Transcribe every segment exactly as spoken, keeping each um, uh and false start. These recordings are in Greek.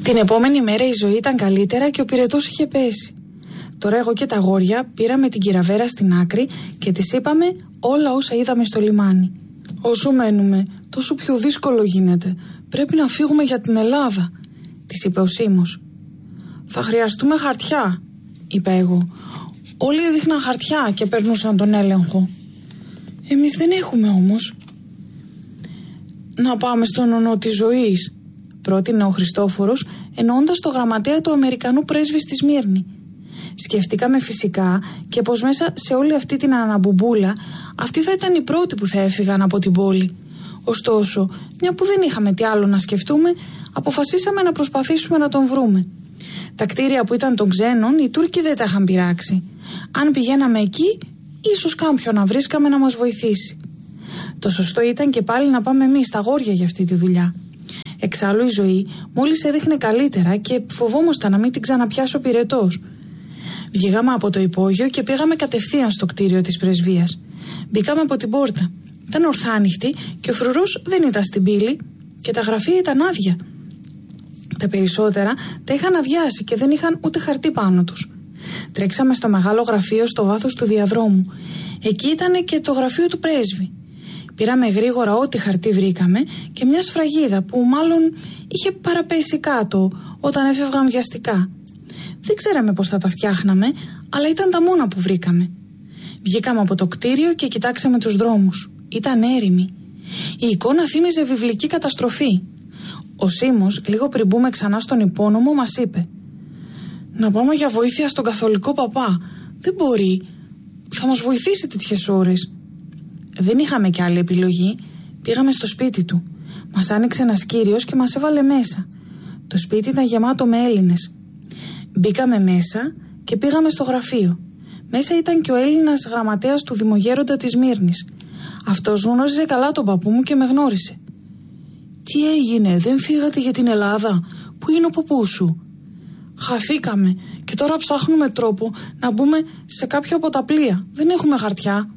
Την επόμενη μέρα η ζωή ήταν καλύτερα και ο πυρετός είχε πέσει. Τώρα εγώ και τα αγόρια πήραμε την κυραβέρα στην άκρη και της είπαμε όλα όσα είδαμε στο λιμάνι. Όσο μένουμε, τόσο πιο δύσκολο γίνεται. Πρέπει να φύγουμε για την Ελλάδα, της είπε ο Σίμος. Θα χρειαστούμε χαρτιά, είπα εγώ. Όλοι έδειχναν χαρτιά και περνούσαν τον έλεγχο. Εμείς δεν έχουμε όμως. Να πάμε στον ονό της ζωής, πρότεινε ο Χριστόφορος, εννοώντας το γραμματέα του Αμερικανού πρέσβη στη Σμύρνη. Σκεφτήκαμε φυσικά και πως μέσα σε όλη αυτή την αναμπουμπούλα αυτοί θα ήταν οι πρώτοι που θα έφυγαν από την πόλη. Ωστόσο, μια που δεν είχαμε τι άλλο να σκεφτούμε, αποφασίσαμε να προσπαθήσουμε να τον βρούμε. Τα κτίρια που ήταν των ξένων οι Τούρκοι δεν τα είχαν πειράξει. Αν πηγαίναμε εκεί, ίσως κάποιον να βρίσκαμε να μας βοηθήσει. Το σωστό ήταν και πάλι να πάμε εμείς τα αγόρια για αυτή τη δουλειά. Εξάλλου η ζωή μόλις έδειχνε καλύτερα και φοβόμασταν να μην την ξαναπιάσει ο πυρετός. Βγήκαμε από το υπόγειο και πήγαμε κατευθείαν στο κτίριο της πρεσβείας. Μπήκαμε από την πόρτα. Ήταν ορθάνυχτη και ο φρουρός δεν ήταν στην πύλη και τα γραφεία ήταν άδεια. Τα περισσότερα τα είχαν αδειάσει και δεν είχαν ούτε χαρτί πάνω τους. Τρέξαμε στο μεγάλο γραφείο στο βάθος του διαδρόμου. Εκεί ήταν και το γραφείο του πρέσβη. Πήραμε γρήγορα ό,τι χαρτί βρήκαμε και μια σφραγίδα που μάλλον είχε παραπέσει κάτω όταν έφευγαν βιαστικά. Δεν ξέραμε πώς θα τα φτιάχναμε, αλλά ήταν τα μόνα που βρήκαμε. Βγήκαμε από το κτίριο και κοιτάξαμε τους δρόμους. Ήταν έρημοι. Η εικόνα θύμιζε βιβλική καταστροφή. Ο Σίμος, λίγο πριν μπούμε ξανά στον υπόνομο, μας είπε: «Να πάμε για βοήθεια στον καθολικό παπά. Δεν μπορεί. Θα μας βοηθήσει τέτοιες ώρες». Δεν είχαμε κι άλλη επιλογή. Πήγαμε στο σπίτι του. Μας άνοιξε ένας κύριος και μας έβαλε μέσα. Το σπίτι ήταν γεμάτο με Έλληνες. Μπήκαμε μέσα και πήγαμε στο γραφείο. Μέσα ήταν και ο Έλληνας γραμματέας του Δημογέροντα της Σμύρνης. Αυτός γνώριζε καλά τον παππού μου και με γνώρισε. «Τι έγινε, δεν φύγατε για την Ελλάδα? Πού είναι ο παππούς σου?» «Χαθήκαμε και τώρα ψάχνουμε τρόπο να μπούμε σε κάποιο από τα πλοία. Δεν έχουμε χαρτιά».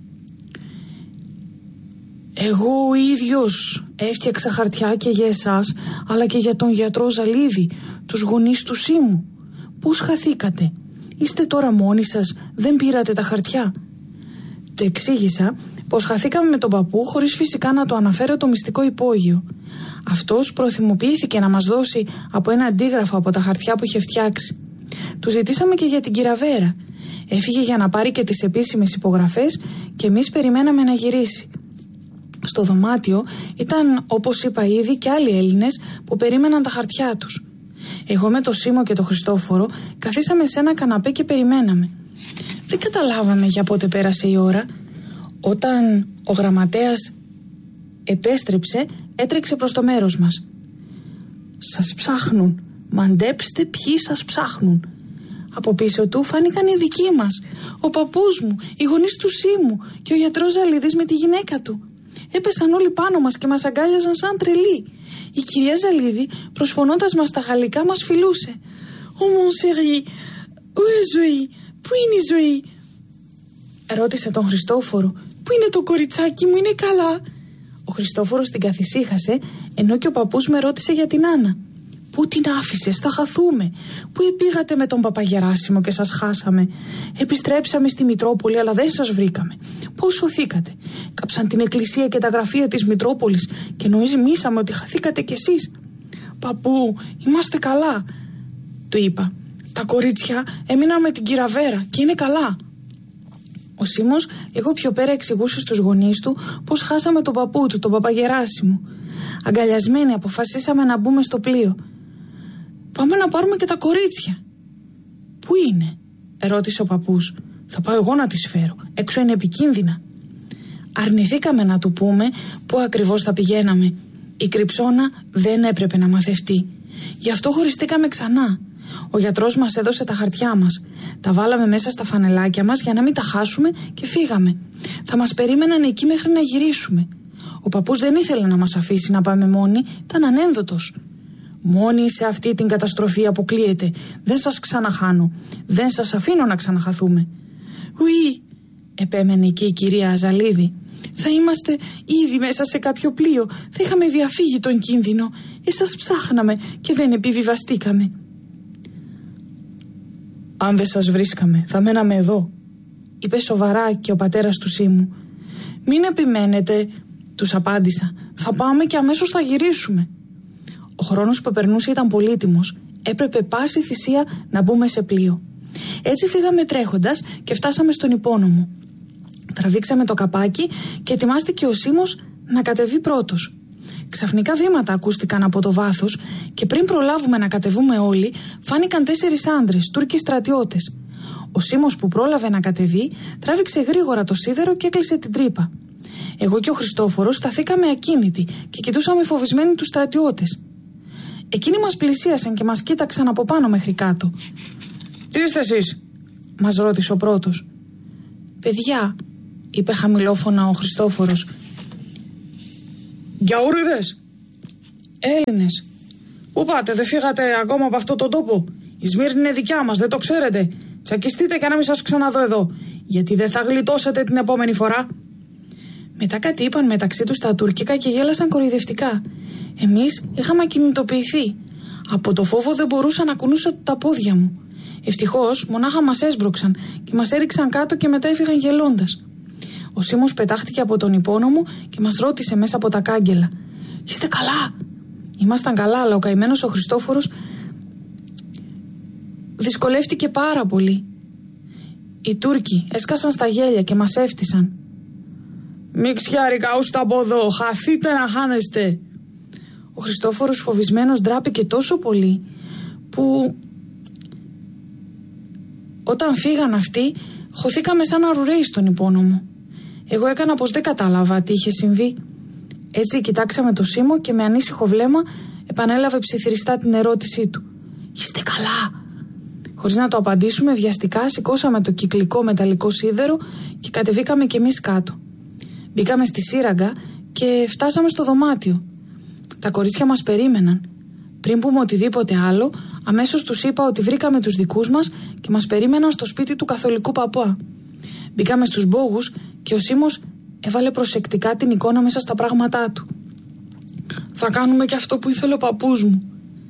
«Εγώ ο ίδιος έφτιαξα χαρτιά και για εσάς, αλλά και για τον γιατρό Ζαλίδη, τους γονείς του Σίμου. Πώς χαθήκατε? Είστε τώρα μόνοι σας, δεν πήρατε τα χαρτιά?» Το εξήγησα πως χαθήκαμε με τον παππού χωρίς φυσικά να το αναφέρω το μυστικό υπόγειο. Αυτός προθυμοποιήθηκε να μας δώσει από ένα αντίγραφο από τα χαρτιά που είχε φτιάξει. Του ζητήσαμε και για την κυραβέρα. Έφυγε για να πάρει και τις επίσημες υπογραφές και εμείς περιμέναμε να γυρίσει. Στο δωμάτιο ήταν, όπως είπα ήδη, και άλλοι Έλληνες που περίμεναν τα χαρτιά τους. Εγώ με το Σίμο και το Χριστόφορο καθίσαμε σε ένα καναπέ και περιμέναμε. Δεν καταλάβαμε για πότε πέρασε η ώρα. Όταν ο γραμματέας επέστρεψε, έτρεξε προς το μέρος μας. «Σας ψάχνουν. Μαντέψτε ποιοι σας ψάχνουν». Από πίσω του φάνηκαν οι δικοί μας. Ο παππούς μου, οι γονείς του Σίμου και ο γιατρός Ζαλίδης με τη γυναίκα του. Έπεσαν όλοι πάνω μας και μας αγκάλιαζαν σαν τρελοί. Η κυρία Ζαλίδη, προσφωνώντας μας τα γαλλικά, μας φιλούσε. «Ω mon chéri, où est Ζωή? Πού είναι η Ζωή?» Ρώτησε τον Χριστόφορο. «Πού είναι το κοριτσάκι μου, είναι καλά?» Ο Χριστόφορος την καθησύχασε, ενώ και ο παππούς με ρώτησε για την Άννα. «Πού την άφησες, θα χαθούμε? Πού πήγατε με τον Παπαγεράσιμο και σας χάσαμε? Επιστρέψαμε στη Μητρόπολη, αλλά δεν σας βρήκαμε. Πώς σωθήκατε? Κάψαν την εκκλησία και τα γραφεία της Μητρόπολης και νομίζαμε ότι χαθήκατε κι εσείς». «Παππού, είμαστε καλά», του είπα. «Τα κορίτσια έμειναν με την κυραβέρα και είναι καλά». Ο Σίμος λίγο πιο πέρα εξηγούσε στους γονείς του πως χάσαμε τον παππού του, τον Παπαγεράσιμο. Αγκαλιασμένοι αποφασίσαμε να μπούμε στο πλοίο. «Πάμε να πάρουμε και τα κορίτσια». «Πού είναι?» ρώτησε ο παππούς. «Θα πάω εγώ να τις φέρω, έξω είναι επικίνδυνα». Αρνηθήκαμε να του πούμε πού ακριβώς θα πηγαίναμε. Η κρυψώνα δεν έπρεπε να μαθευτεί. Γι' αυτό χωριστήκαμε ξανά. Ο γιατρός μας έδωσε τα χαρτιά μας. Τα βάλαμε μέσα στα φανελάκια μας για να μην τα χάσουμε και φύγαμε. Θα μας περίμεναν εκεί μέχρι να γυρίσουμε. Ο παππούς δεν ήθελε να μας αφήσει να πάμε μόνοι, ήταν ανένδοτος. «Μόνοι σε αυτή την καταστροφή αποκλείεται. Δεν σας ξαναχάνω. Δεν σας αφήνω να ξαναχαθούμε». «Ουί», επέμενε και η κυρία Ζαλίδη. «Θα είμαστε ήδη μέσα σε κάποιο πλοίο. Θα είχαμε διαφύγει τον κίνδυνο. Εσάς ψάχναμε και δεν επιβιβαστήκαμε. Αν δεν σας βρίσκαμε, θα μέναμε εδώ, είπε σοβαρά και ο πατέρας του Σίμου. Μην επιμένετε, τους απάντησα. Θα πάμε και αμέσως θα γυρίσουμε. Ο χρόνος που περνούσε ήταν πολύτιμος. Έπρεπε πάση θυσία να μπούμε σε πλοίο. Έτσι φύγαμε τρέχοντας και φτάσαμε στον υπόνομο. Τραβήξαμε το καπάκι και ετοιμάστηκε ο Σίμος να κατεβεί πρώτος. Ξαφνικά βήματα ακούστηκαν από το βάθος και πριν προλάβουμε να κατεβούμε όλοι, φάνηκαν τέσσερις άντρες, Τούρκοι στρατιώτες. Ο Σίμος που πρόλαβε να κατεβεί, τράβηξε γρήγορα το σίδερο και έκλεισε την τρύπα. Εγώ και ο Χριστόφορος σταθήκαμε ακίνητοι και κοιτούσαμε φοβισμένοι τους στρατιώτες. Εκείνοι μας πλησίασαν και μας κοίταξαν από πάνω μέχρι κάτω. «Τι είστε εσείς?» μας ρώτησε ο πρώτος. «Παιδιά», είπε χαμηλόφωνα ο Χριστόφορος. «Γιαούριδες?» «Έλληνες». «Πού πάτε, δεν φύγατε ακόμα από αυτό τον τόπο? Η Σμύρνη είναι δικιά μας, δεν το ξέρετε? Τσακιστείτε και να μην σας ξαναδώ εδώ, γιατί δεν θα γλιτώσετε την επόμενη φορά». Μετά κάτι είπαν μεταξύ τους τα τουρκικά και γέλασαν κοροϊδευτικά. Εμείς είχαμε ακινητοποιηθεί. Από το φόβο δεν μπορούσα να κουνούσα τα πόδια μου. Ευτυχώς μονάχα μας έσπρωξαν και μας έριξαν κάτω και μετά έφυγαν γελώντας. Ο Σίμος πετάχτηκε από τον υπόνομο και μας ρώτησε μέσα από τα κάγκελα. «Είστε καλά?» Ήμασταν καλά, αλλά ο καημένος ο Χριστόφορος δυσκολεύτηκε πάρα πολύ. Οι Τούρκοι έσκασαν στα γέλια και μας έφτισαν. «Μη ξιαρικαούστε από εδώ, χαθείτε να χάνεστε». Ο Χριστόφορος φοβισμένος ντράπηκε τόσο πολύ που όταν φύγαν αυτοί χωθήκαμε σαν αρουραίοι στον υπόνομο. Εγώ έκανα πως δεν κατάλαβα τι είχε συμβεί. Έτσι κοιτάξαμε το Σίμο και με ανήσυχο βλέμμα επανέλαβε ψιθυριστά την ερώτησή του. «Είστε καλά?» Χωρίς να το απαντήσουμε, βιαστικά σηκώσαμε το κυκλικό μεταλλικό σίδερο και κατεβήκαμε κι εμείς κάτω. Μπήκαμε στη σύραγγα και φτάσαμε στο δωμάτιο. Τα κορίτσια μας περίμεναν. Πριν πούμε οτιδήποτε άλλο, αμέσως τους είπα ότι βρήκαμε τους δικούς μας και μας περίμεναν στο σπίτι του καθολικού παπά. Μπήκαμε στους μπόγους και ο Σίμος έβαλε προσεκτικά την εικόνα μέσα στα πράγματά του. «Θα κάνουμε και αυτό που ήθελε ο παππούς μου.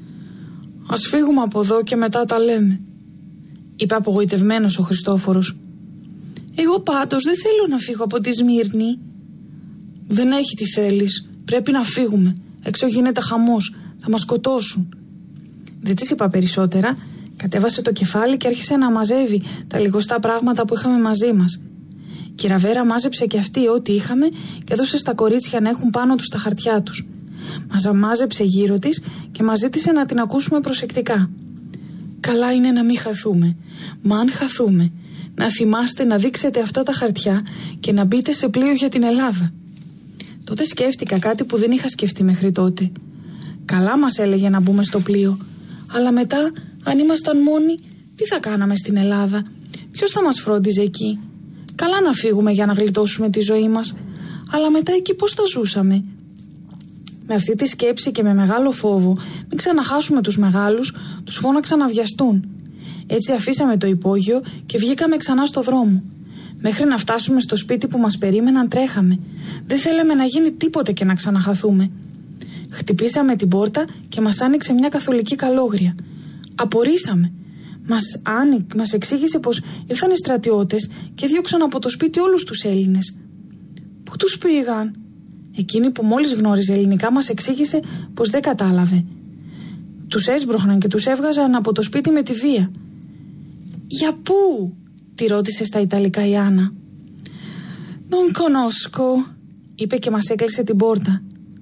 Ας φύγουμε από εδώ και μετά τα λέμε», είπε απογοητευμένος ο Χριστόφορος. «Εγώ πάντως δεν θέλω να φύγω από τη Σμύρνη». «Δεν έχει τι θέλεις. Πρέπει να φύγουμε. Έξω γίνεται χαμός. Θα μας σκοτώσουν». Δεν της είπα περισσότερα. Κατέβασε το κεφάλι και άρχισε να μαζεύει τα λιγοστά πράγματα που είχαμε μαζί μας. Η Ραβέρα μάζεψε και αυτή ό,τι είχαμε και έδωσε στα κορίτσια να έχουν πάνω τους τα χαρτιά τους. Μας μάζεψε γύρω της και μας ζήτησε να την ακούσουμε προσεκτικά. «Καλά είναι να μην χαθούμε. Μα αν χαθούμε, να θυμάστε να δείξετε αυτά τα χαρτιά και να μπείτε σε πλοίο για την Ελλάδα». Τότε σκέφτηκα κάτι που δεν είχα σκεφτεί μέχρι τότε. Καλά μας έλεγε να μπούμε στο πλοίο, αλλά μετά, αν ήμασταν μόνοι, τι θα κάναμε στην Ελλάδα? Ποιος θα μας φρόντιζε εκεί? Καλά να φύγουμε για να γλιτώσουμε τη ζωή μας, αλλά μετά εκεί πώς θα ζούσαμε? Με αυτή τη σκέψη και με μεγάλο φόβο, μην ξαναχάσουμε τους μεγάλους, τους φώναξα να βιαστούν. Έτσι αφήσαμε το υπόγειο και βγήκαμε ξανά στο δρόμο. Μέχρι να φτάσουμε στο σπίτι που μας περίμεναν τρέχαμε. Δεν θέλαμε να γίνει τίποτε και να ξαναχαθούμε. Χτυπήσαμε την πόρτα και μας άνοιξε μια καθολική καλόγρια. Απορρίσαμε. Μας, άνοι, μας εξήγησε πως ήρθαν οι στρατιώτες και διώξαν από το σπίτι όλους τους Έλληνες. Πού τους πήγαν? Εκείνη που μόλις γνώριζε ελληνικά μας εξήγησε πως δεν κατάλαβε. Τους έσπροχναν και τους έβγαζαν από το σπίτι με τη βία. «Για πού?» τη ρώτησε στα Ιταλικά η Άννα. «Τον κονόσκο», είπε και μας έκλεισε την πόρτα.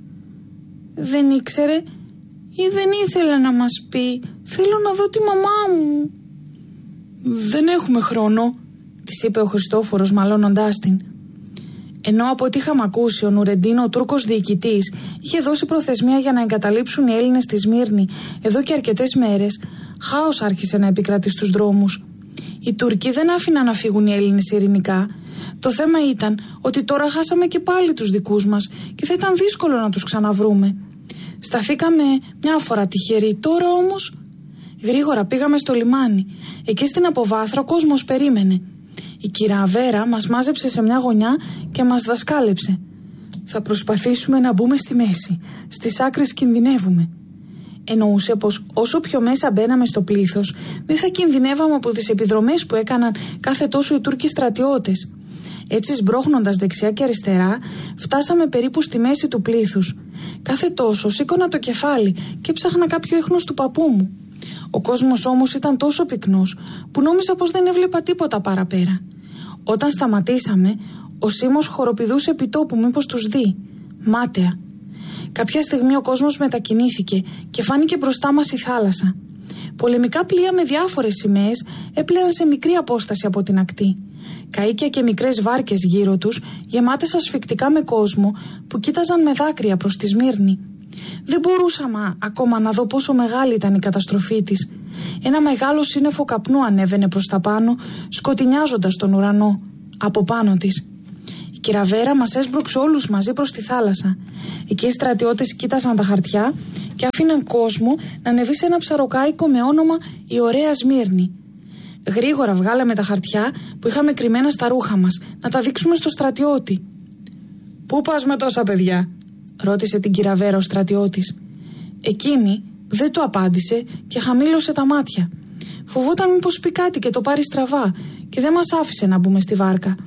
«Δεν ήξερε ή δεν ήθελε να μας πει? Θέλω να δω τη μαμά μου». «Δεν έχουμε χρόνο», της είπε ο Χριστόφορος μαλώνοντάς την. Ενώ από ό,τι είχαμε ακούσει, ο Νουρεντίν, ο Τούρκος διοικητής, είχε δώσει προθεσμία για να εγκαταλείψουν οι Έλληνες στη Σμύρνη εδώ και αρκετές μέρες, χάος άρχισε να επικρατεί στους δρόμους. Οι Τούρκοι δεν άφηναν να φύγουν οι Έλληνες ειρηνικά. Το θέμα ήταν ότι τώρα χάσαμε και πάλι τους δικούς μας και θα ήταν δύσκολο να τους ξαναβρούμε. Σταθήκαμε μια φορά τυχεροί, τώρα όμως. Γρήγορα πήγαμε στο λιμάνι. Εκεί στην αποβάθρα ο κόσμος περίμενε. Η κυρία Βέρα μας μάζεψε σε μια γωνιά και μας δασκάλεψε. «Θα προσπαθήσουμε να μπούμε στη μέση. Στις άκρες κινδυνεύουμε». Εννοούσε πως όσο πιο μέσα μπαίναμε στο πλήθος, δεν θα κινδυνεύαμε από τις επιδρομές που έκαναν κάθε τόσο οι Τούρκοι στρατιώτες. Έτσι, σμπρώχνοντας δεξιά και αριστερά, φτάσαμε περίπου στη μέση του πλήθους. Κάθε τόσο σήκωνα το κεφάλι και ψάχνα κάποιο ίχνος του παππού μου. Ο κόσμος όμως ήταν τόσο πυκνός που νόμιζα πως δεν έβλεπα τίποτα παραπέρα. Όταν σταματήσαμε, ο Σίμος χοροπηδούσε επί τόπου μήπως τους δει. Μάταια. Κάποια στιγμή ο κόσμος μετακινήθηκε και φάνηκε μπροστά μας η θάλασσα. Πολεμικά πλοία με διάφορες σημαίες έπλεαν σε μικρή απόσταση από την ακτή. Καΐκια και μικρές βάρκες γύρω τους, γεμάτες ασφυκτικά με κόσμο που κοίταζαν με δάκρυα προς τη Σμύρνη. Δεν μπορούσαμε ακόμα να δω πόσο μεγάλη ήταν η καταστροφή της. Ένα μεγάλο σύννεφο καπνού ανέβαινε προς τα πάνω, σκοτεινιάζοντας τον ουρανό από πάνω της. Η κυραβέρα μας έσπρωξε όλους μαζί προς τη θάλασσα. Εκεί οι στρατιώτες κοίταζαν τα χαρτιά και άφηναν κόσμο να ανεβεί σε ένα ψαροκάικο με όνομα «Η Ωραία Σμύρνη». Γρήγορα βγάλαμε τα χαρτιά που είχαμε κρυμμένα στα ρούχα μας, να τα δείξουμε στο στρατιώτη. «Πού πας με τόσα παιδιά?» ρώτησε την κυραβέρα ο στρατιώτης. Εκείνη δεν του απάντησε και χαμήλωσε τα μάτια. Φοβόταν μήπως πει κάτι και το πάρει στραβά και δεν μας άφησε να μπούμε στη βάρκα.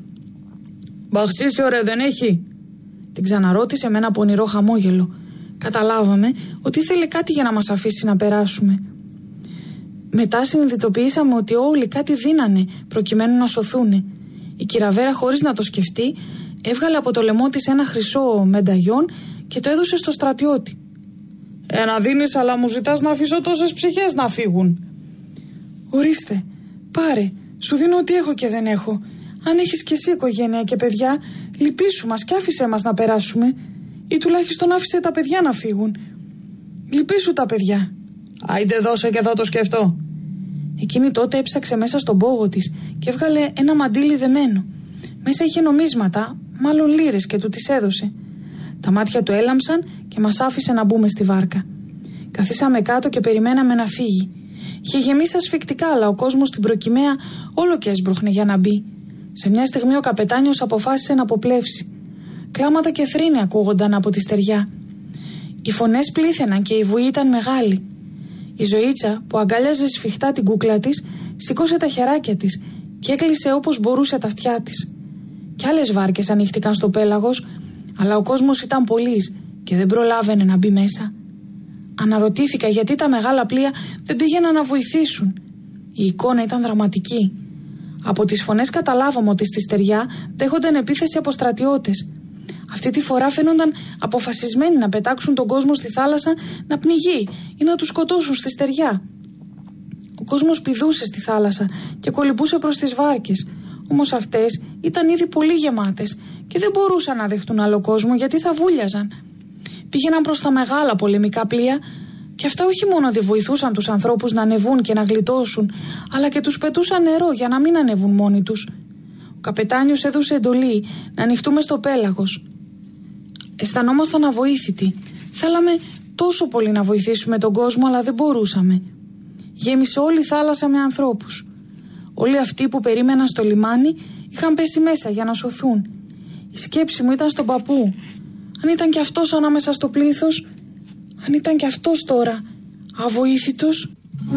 «Μπαξίσι ωραία δεν έχει?» την ξαναρώτησε με ένα πονηρό χαμόγελο. Καταλάβαμε ότι ήθελε κάτι για να μας αφήσει να περάσουμε. Μετά συνειδητοποιήσαμε ότι όλοι κάτι δίνανε προκειμένου να σωθούνε. Η κυραβέρα, χωρίς να το σκεφτεί, έβγαλε από το λαιμό της ένα χρυσό μενταγιόν και το έδωσε στο στρατιώτη. «Ένα δίνεις, αλλά μου ζητάς να αφήσω τόσες ψυχές να φύγουν». «Ορίστε, πάρε, σου δίνω ό,τι έχω και δεν έχω. Αν έχεις κι εσύ οικογένεια και παιδιά, λυπήσου μας και άφησέ μας να περάσουμε. Ή τουλάχιστον άφησε τα παιδιά να φύγουν. Λυπήσου τα παιδιά». «Άιντε δώσε και θα το σκεφτώ». Εκείνη τότε έψαξε μέσα στον πόγο της και έβγαλε ένα μαντίλι δεμένο. Μέσα είχε νομίσματα, μάλλον λίρες, και του τις έδωσε. Τα μάτια του έλαμψαν και μας άφησε να μπούμε στη βάρκα. Καθίσαμε κάτω και περιμέναμε να φύγει. Είχε γεμίσει ασφυκτικά, αλλά ο κόσμος στην προκυμαία όλο και έσπροχνε για να μπει. Σε μια στιγμή ο καπετάνιος αποφάσισε να αποπλεύσει. Κλάματα και θρήνη ακούγονταν από τη στεριά. Οι φωνές πλήθαιναν και η βουή ήταν μεγάλη. Η Ζωήτσα, που αγκάλιαζε σφιχτά την κούκλα της, σήκωσε τα χεράκια της και έκλεισε όπως μπορούσε τα αυτιά της. Κι άλλες βάρκες ανοίχτηκαν στο πέλαγος, αλλά ο κόσμος ήταν πολύς και δεν προλάβαινε να μπει μέσα. Αναρωτήθηκα γιατί τα μεγάλα πλοία δεν πήγαιναν να βοηθήσουν. Η εικόνα ήταν δραματική. Από τις φωνές καταλάβαμε ότι στη στεριά δέχονταν επίθεση από στρατιώτες. Αυτή τη φορά φαίνονταν αποφασισμένοι να πετάξουν τον κόσμο στη θάλασσα να πνιγεί ή να τους σκοτώσουν στη στεριά. Ο κόσμος πηδούσε στη θάλασσα και κολυμπούσε προς τις βάρκες. Όμως αυτές ήταν ήδη πολύ γεμάτες και δεν μπορούσαν να δεχτούν άλλο κόσμο γιατί θα βούλιαζαν. Πήγαιναν προς τα μεγάλα πολεμικά πλοία και αυτά όχι μόνο δεν βοηθούσαν τους ανθρώπους να ανεβούν και να γλιτώσουν, αλλά και τους πετούσαν νερό για να μην ανεβούν μόνοι τους. Ο καπετάνιος έδωσε εντολή να ανοιχτούμε στο πέλαγος. Αισθανόμασταν αβοήθητοι. Θέλαμε τόσο πολύ να βοηθήσουμε τον κόσμο, αλλά δεν μπορούσαμε. Γέμισε όλη η θάλασσα με ανθρώπους. Όλοι αυτοί που περίμεναν στο λιμάνι είχαν πέσει μέσα για να σωθούν. Η σκέψη μου ήταν στον παππού. Αν ήταν κι αυτός ανάμεσα στο πλήθος, αν ήταν κι αυτός τώρα αβοήθητος.